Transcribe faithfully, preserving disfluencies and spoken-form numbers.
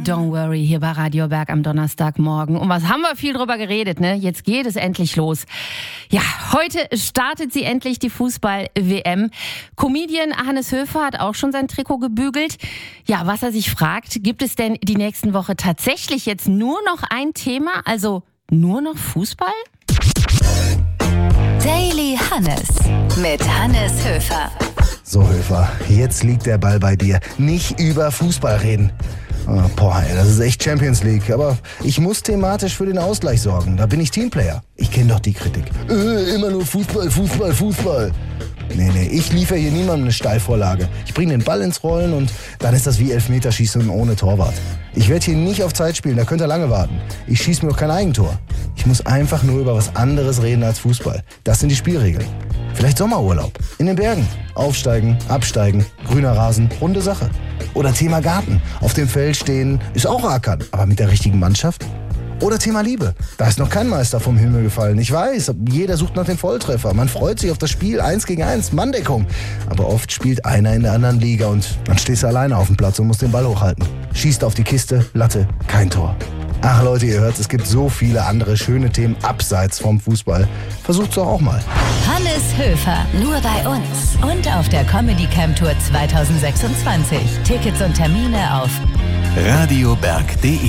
Don't Worry hier bei Radio Berg am Donnerstagmorgen. Und was haben wir viel drüber geredet, ne? Jetzt geht es endlich los. Ja, heute startet sie endlich, die Fußball-W M. Comedian Hannes Höfer hat auch schon sein Trikot gebügelt. Ja, was er sich fragt, gibt es denn die nächsten Woche tatsächlich jetzt nur noch ein Thema, also nur noch Fußball? Daily Hannes mit Hannes Höfer. So, Höfer, jetzt liegt der Ball bei dir. Nicht über Fußball reden. Oh, boah, ey, das ist echt Champions League. Aber ich muss thematisch für den Ausgleich sorgen. Da bin ich Teamplayer. Ich kenne doch die Kritik. Äh, immer nur Fußball, Fußball, Fußball. Nee, nee, ich liefere hier niemandem eine Steilvorlage. Ich bringe den Ball ins Rollen und dann ist das wie Elfmeterschießen ohne Torwart. Ich werde hier nicht auf Zeit spielen, da könnt ihr lange warten. Ich schieße mir auch kein Eigentor. Ich muss einfach nur über was anderes reden als Fußball. Das sind die Spielregeln. Vielleicht Sommerurlaub. In den Bergen. Aufsteigen, absteigen, grüner Rasen, runde Sache. Oder Thema Garten. Auf dem Feld stehen ist auch Ackern, aber mit der richtigen Mannschaft. Oder Thema Liebe. Da ist noch kein Meister vom Himmel gefallen. Ich weiß, jeder sucht nach dem Volltreffer. Man freut sich auf das Spiel eins gegen eins, Manndeckung. Aber oft spielt einer in der anderen Liga und dann stehst du alleine auf dem Platz und musst den Ball hochhalten. Schießt auf die Kiste, Latte, kein Tor. Ach Leute, ihr hört, es gibt so viele andere schöne Themen abseits vom Fußball. Versucht's doch auch mal. Hannes Höfer, nur bei uns und auf der Comedy Camp Tour zwanzig sechsundzwanzig. Tickets und Termine auf radioberg punkt de